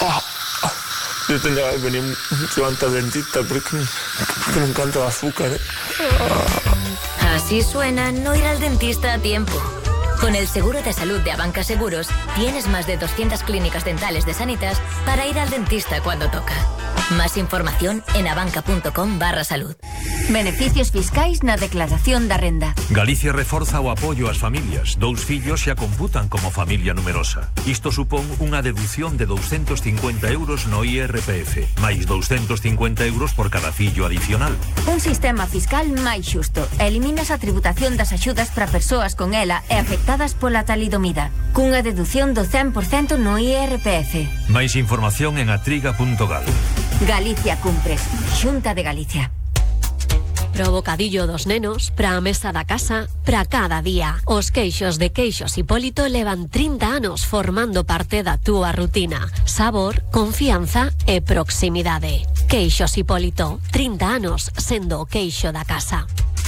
Yo tendría que venir mucho antes al dentista porque me encanta el azúcar. Así suena no ir al dentista a tiempo. Con el seguro de salud de Abanca Seguros, tienes más de 200 clínicas dentales de Sanitas para ir al dentista cuando toca. Más información en abanca.com/salud. Beneficios fiscais na declaración da renda. Galicia reforza o apoio ás familias. 2 fillos xa computan como familia numerosa. Isto supón unha deducción de 250 euros no IRPF, máis 250 euros por cada fillo adicional. Un sistema fiscal máis xusto. Eliminas a tributación das axudas para persoas con ela e afectadas pola talidomida, cunha deducción do 100% no IRPF. Máis información en atriga.gal. Galicia cumpre. Xunta de Galicia. Pro bocadillo dos nenos, pra a mesa da casa, pra cada día. Os queixos de Queixos Hipólito levan 30 anos formando parte da túa rutina. Sabor, confianza e proximidade. Queixos Hipólito, 30 anos sendo o queixo da casa.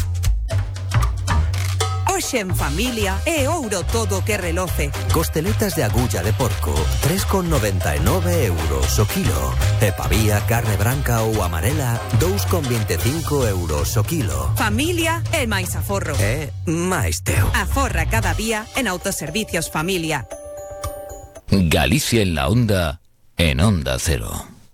Hoxe en familia é ouro todo que reloce. Costeletas de agulla de porco, 3,99 euros o kilo. E pavía, carne branca ou amarela, 2,25 euros o kilo. Familia é máis aforro. É máis teu. Aforra cada día en Autoservicios Familia. Galicia en la onda, en Onda Cero.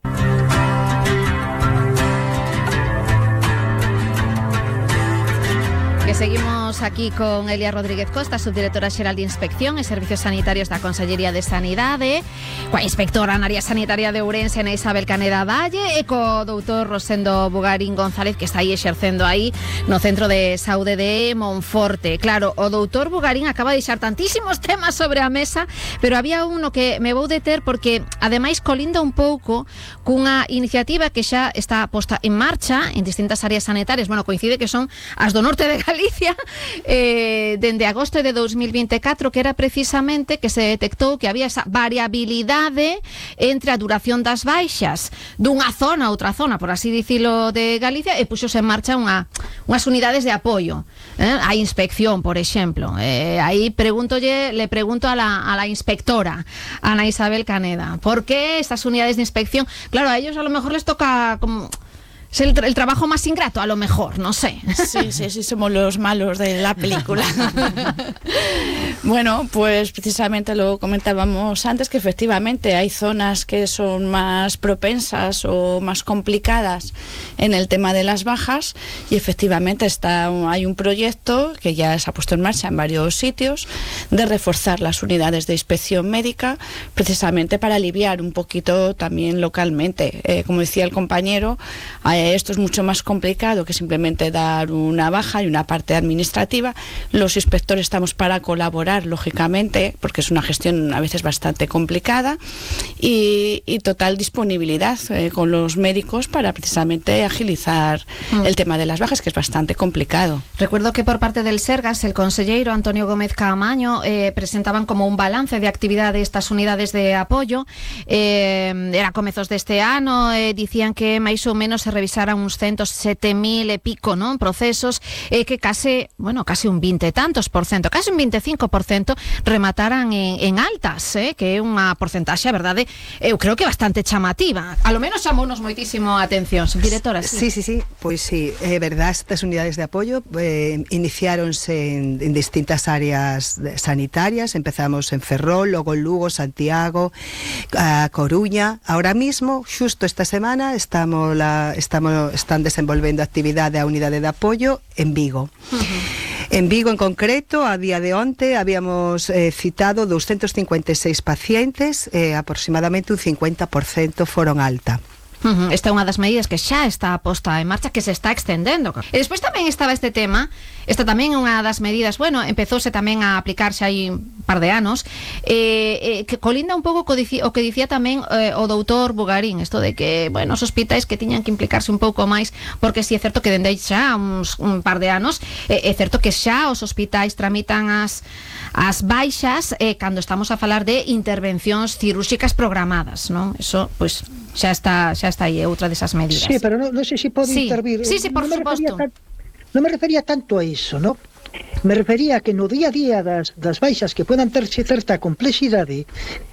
Que seguimos aquí con Elia Rodríguez Costa, subdirectora xeral de Inspección e Servicios Sanitarios da Consellería de Sanidade, coa inspectora na área sanitaria de Ourense, Ana Isabel Caneda Valle, e co doutor Rosendo Bugarín González, que está aí exercendo aí no Centro de Saúde de Monforte. Claro, o doutor Bugarín acaba de deixar tantísimos temas sobre a mesa, pero había uno que me vou deter porque, ademais, colinda un pouco cunha iniciativa que xa está posta en marcha en distintas áreas sanitarias. Bueno, coincide que son as do norte de Galicia, dende agosto de 2024, que era precisamente que se detectou que había esa variabilidade entre a duración das baixas dunha zona a outra zona, por así dicilo, de Galicia, e puxose en marcha unhas unidades de apoio a inspección, por exemplo. Aí le pregunto a la inspectora Ana Isabel Caneda, ¿por qué estas unidades de inspección? Claro, a ellos a lo mejor les toca como es el trabajo más ingrato, a lo mejor, no sé. Sí, somos los malos de la película. Bueno, pues precisamente lo comentábamos antes, que efectivamente hay zonas que son más propensas o más complicadas en el tema de las bajas, y efectivamente hay un proyecto que ya se ha puesto en marcha en varios sitios de reforzar las unidades de inspección médica, precisamente para aliviar un poquito también localmente. Como decía el compañero, esto es mucho más complicado que simplemente dar una baja y una parte administrativa. Los inspectores estamos para colaborar, lógicamente, porque es una gestión a veces bastante complicada, y total disponibilidad con los médicos para precisamente agilizar el tema de las bajas, que es bastante complicado. Recuerdo que por parte del Sergas, el consellero Antonio Gómez Caamaño presentaban como un balance de actividad de estas unidades de apoyo. Era comezos deste ano, dicían que máis ou menos se revisaran uns 107.000 e pico, non, procesos, que case un 20 e tantos por cento, case un 25% remataran en altas, que é unha porcentaxe, a verdade, eu creo que bastante chamativa. A lo menos chamounos moitísimo a atención, subdirectora. Sí, pois sí, é verdade, estas unidades de apoio iniciáronse en distintas áreas sanitarias. Empezamos en Ferrol, logo en Lugo, Santiago, a Coruña. Ahora mismo, xusto esta semana, están desenvolvendo actividade a unidade de apoio en Vigo. En Vigo en concreto, a día de onte habíamos citado 256 pacientes, aproximadamente un 50% foron alta. Esta é unha das medidas que xa está posta en marcha, que se está extendendo. E despois tamén estaba este tema, esta tamén é unha das medidas, empezouse tamén a aplicarse hai un par de anos, que colinda un pouco o que dicía tamén o doutor Bugarín, isto de que, os hospitais que tiñan que implicarse un pouco máis, porque si é certo que dende xa un par de anos, é certo que xa os hospitais tramitan as baixas cando estamos a falar de intervencións cirúrxicas programadas, non? Eso, pois, xa está aí, outra desas medidas. Sí, pero non sei se pode intervir. Sí, por suposto. Non me refería tanto a iso, non? Me refería a que no día a día das baixas que puedan ter certa complexidade,